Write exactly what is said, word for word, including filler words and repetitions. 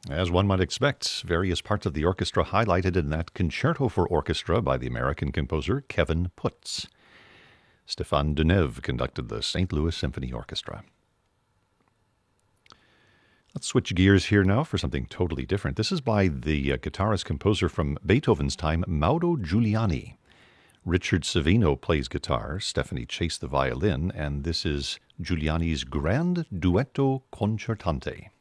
As one might expect, various parts of the orchestra highlighted in that Concerto for Orchestra by the American composer Kevin Putz. Stéphane Deneuve conducted the Saint Louis Symphony Orchestra. Let's switch gears here now for something totally different. This is by the uh, guitarist-composer from Beethoven's time, Mauro Giuliani. Richard Savino plays guitar, Stephanie Chase the violin, and this is Giuliani's Grand Duetto Concertante.